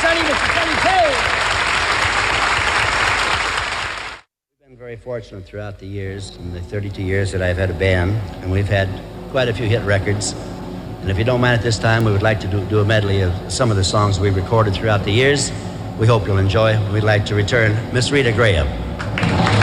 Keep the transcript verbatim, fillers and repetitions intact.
Sonny, Mister Sonny Terry. We've been very fortunate throughout the years, in the thirty-two years that I've had a band, and we've had quite a few hit records. And if you don't mind at this time, we would like to do, do a medley of some of the songs we recorded throughout the years. We hope you'll enjoy. We'd like to return Miss Rita Graham.